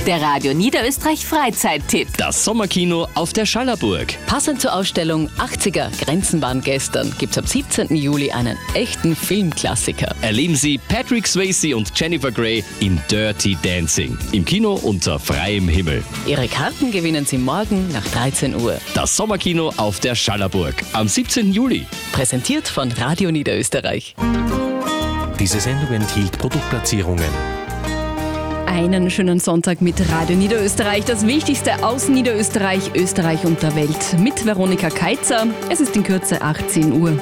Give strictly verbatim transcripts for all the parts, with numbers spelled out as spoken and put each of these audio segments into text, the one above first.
Der Radio Niederösterreich Freizeittipp. Das Sommerkino auf der Schallerburg. Passend zur Ausstellung achtziger Grenzen waren gestern gibt's ab siebzehnten Juli einen echten Filmklassiker. Erleben Sie Patrick Swayze und Jennifer Grey in Dirty Dancing. Im Kino unter freiem Himmel. Ihre Karten gewinnen Sie morgen nach dreizehn Uhr. Das Sommerkino auf der Schallerburg am siebzehnten Juli. Präsentiert von Radio Niederösterreich. Diese Sendung enthielt Produktplatzierungen. Einen schönen Sonntag mit Radio Niederösterreich. Das Wichtigste aus Niederösterreich, Österreich und der Welt. Mit Veronika Keitzer. Es ist in Kürze achtzehn Uhr.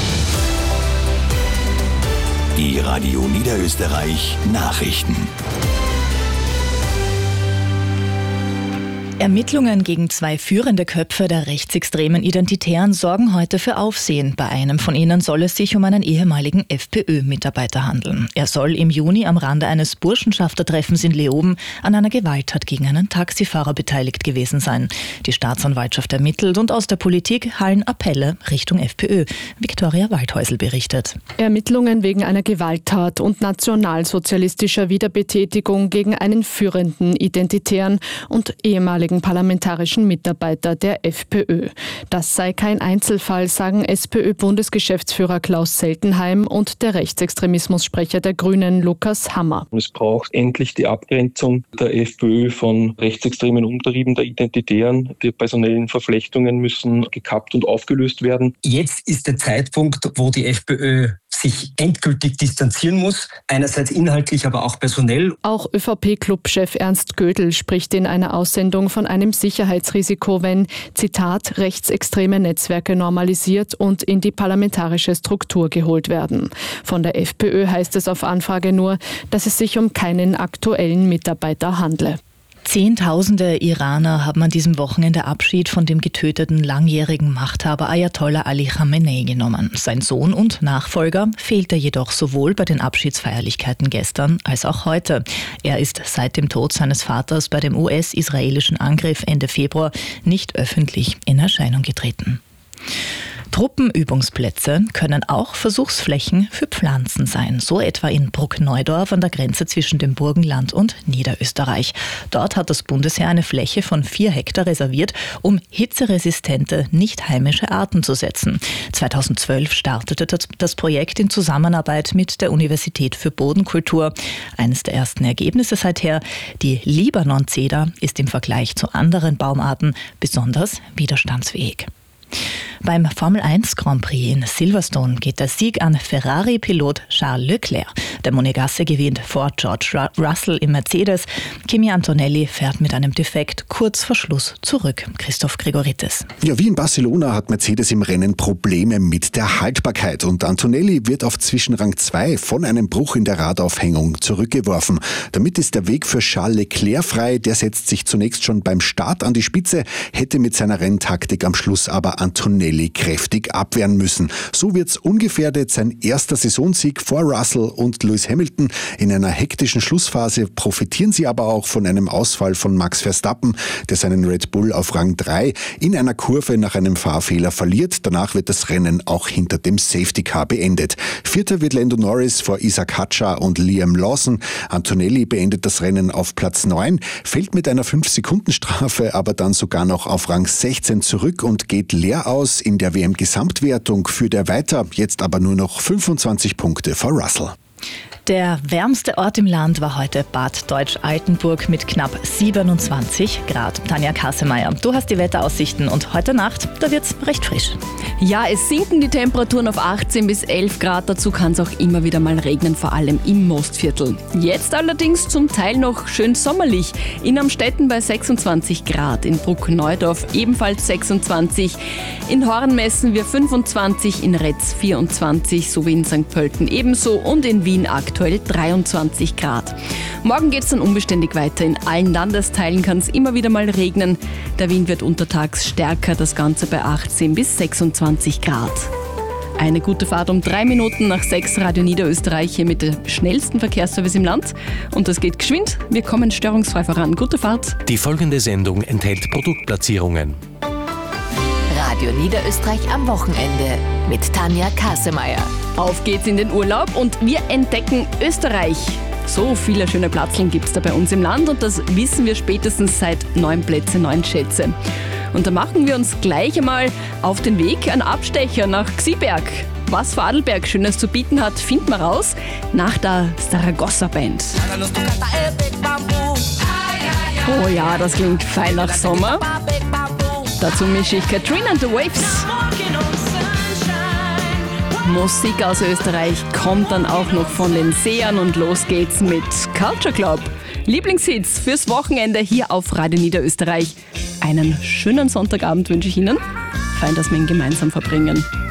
Die Radio Niederösterreich Nachrichten. Ermittlungen gegen zwei führende Köpfe der rechtsextremen Identitären sorgen heute für Aufsehen. Bei einem von ihnen soll es sich um einen ehemaligen FPÖ-Mitarbeiter handeln. Er soll im Juni am Rande eines Burschenschaftertreffens in Leoben an einer Gewalttat gegen einen Taxifahrer beteiligt gewesen sein. Die Staatsanwaltschaft ermittelt und aus der Politik hallen Appelle Richtung FPÖ. Viktoria Waldhäusl berichtet. Ermittlungen wegen einer Gewalttat und nationalsozialistischer Wiederbetätigung gegen einen führenden Identitären und ehemaligen parlamentarischen Mitarbeiter der FPÖ. Das sei kein Einzelfall, sagen SPÖ-Bundesgeschäftsführer Klaus Seltenheim und der Rechtsextremismussprecher der Grünen Lukas Hammer. Es braucht endlich die Abgrenzung der FPÖ von rechtsextremen Umtrieben der Identitären. Die personellen Verflechtungen müssen gekappt und aufgelöst werden. Jetzt ist der Zeitpunkt, wo die FPÖ sich endgültig distanzieren muss, einerseits inhaltlich, aber auch personell. Auch ÖVP-Clubchef Ernst Gödel spricht in einer Aussendung von einem Sicherheitsrisiko, wenn, Zitat, rechtsextreme Netzwerke normalisiert und in die parlamentarische Struktur geholt werden. Von der FPÖ heißt es auf Anfrage nur, dass es sich um keinen aktuellen Mitarbeiter handle. Zehntausende Iraner haben an diesem Wochenende Abschied von dem getöteten langjährigen Machthaber Ayatollah Ali Khamenei genommen. Sein Sohn und Nachfolger fehlte jedoch sowohl bei den Abschiedsfeierlichkeiten gestern als auch heute. Er ist seit dem Tod seines Vaters bei dem U S-israelischen Angriff Ende Februar nicht öffentlich in Erscheinung getreten. Truppenübungsplätze können auch Versuchsflächen für Pflanzen sein, so etwa in Bruckneudorf an der Grenze zwischen dem Burgenland und Niederösterreich. Dort hat das Bundesheer eine Fläche von vier Hektar reserviert, um hitzeresistente, nicht heimische Arten zu setzen. zweitausendzwölf startete das Projekt in Zusammenarbeit mit der Universität für Bodenkultur. Eines der ersten Ergebnisse seither: die Libanon-Zeder ist im Vergleich zu anderen Baumarten besonders widerstandsfähig. Beim Formel eins Grand Prix in Silverstone geht der Sieg an Ferrari-Pilot Charles Leclerc. Der Monegasse gewinnt vor George Russell im Mercedes. Kimi Antonelli fährt mit einem Defekt kurz vor Schluss zurück. Christoph Gregoritis. Ja, wie in Barcelona hat Mercedes im Rennen Probleme mit der Haltbarkeit und Antonelli wird auf Zwischenrang zwei von einem Bruch in der Radaufhängung zurückgeworfen. Damit ist der Weg für Charles Leclerc frei. Der setzt sich zunächst schon beim Start an die Spitze, hätte mit seiner Renntaktik am Schluss aber Antonelli kräftig abwehren müssen. So wird's ungefährdet sein erster Saisonsieg vor Russell und Lewis Hamilton. In einer hektischen Schlussphase profitieren sie aber auch von einem Ausfall von Max Verstappen, der seinen Red Bull auf Rang drei in einer Kurve nach einem Fahrfehler verliert. Danach wird das Rennen auch hinter dem Safety Car beendet. Vierter wird Lando Norris vor Isaac Hadjar und Liam Lawson. Antonelli beendet das Rennen auf Platz neun, fällt mit einer fünf Sekunden Strafe aber dann sogar noch auf Rang sechzehn zurück und geht leer aus. In der W M-Gesamtwertung führt er weiter, jetzt aber nur noch fünfundzwanzig Punkte vor Russell. Der wärmste Ort im Land war heute Bad Deutsch-Altenburg mit knapp siebenundzwanzig Grad. Tanja Kassemeyer, du hast die Wetteraussichten und heute Nacht, da wird's recht frisch. Ja, es sinken die Temperaturen auf achtzehn bis elf Grad. Dazu kann es auch immer wieder mal regnen, vor allem im Mostviertel. Jetzt allerdings zum Teil noch schön sommerlich. In Amstetten bei sechsundzwanzig Grad, in Bruckneudorf ebenfalls sechsundzwanzig, in Horn messen wir fünfundzwanzig, in Retz vierundzwanzig sowie in Sankt Pölten ebenso und in Wien aktuell dreiundzwanzig Grad. Morgen geht es dann unbeständig weiter. In allen Landesteilen kann es immer wieder mal regnen. Der Wind wird untertags stärker, das Ganze bei achtzehn bis sechsundzwanzig Grad. Eine gute Fahrt um drei Minuten nach sechs, Radio Niederösterreich hier mit dem schnellsten Verkehrsservice im Land. Und das geht geschwind. Wir kommen störungsfrei voran. Gute Fahrt. Die folgende Sendung enthält Produktplatzierungen. Radio Niederösterreich am Wochenende mit Tanja Kassemeyer. Auf geht's in den Urlaub und wir entdecken Österreich. So viele schöne Platzeln gibt es da bei uns im Land und das wissen wir spätestens seit neun Plätze, neun Schätze. Und da machen wir uns gleich einmal auf den Weg, ein Abstecher nach Gsieberg. Was Vorarlberg Schönes zu bieten hat, finden wir raus nach der Saragossa Band. Oh ja, das klingt fein nach Sommer. Dazu mische ich Katrina and the Waves. Musik aus Österreich kommt dann auch noch von den Sehern und los geht's mit Culture Club. Lieblingshits fürs Wochenende hier auf Radio Niederösterreich. Einen schönen Sonntagabend wünsche ich Ihnen. Fein, dass wir ihn gemeinsam verbringen.